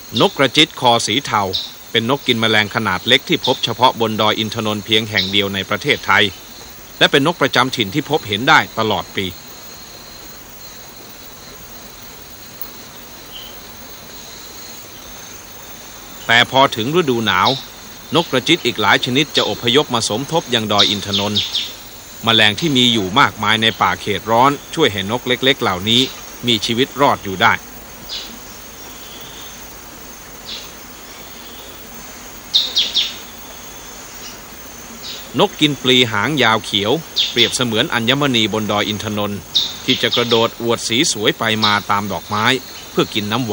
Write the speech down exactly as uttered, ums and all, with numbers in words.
นกกระจิตคอสีเทาเป็นนกกินแมลงขนาดเล็กที่พบเฉพาะบนดอยอินทนนท์เพียงแห่งเดียวในประเทศไทยและเป็นนกประจำถิ่นที่พบเห็นได้ตลอดปีแต่พอถึงฤดูหนาวนกกระจิตอีกหลายชนิดจะอพยพมาสมทบยังดอยอินทนนท์แมลงที่มีอยู่มากมายในป่าเขตร้อนช่วยให้นกเล็กๆเหล่านี้มีชีวิตรอดอยู่ได้นกกินปลีหางยาวเขียวเปรียบเสมือนอัญมณีบนดอยอินทนนท์ที่จะกระโดดอวดสีสวยไปมาตามดอกไม้เพื่อกินน้ำ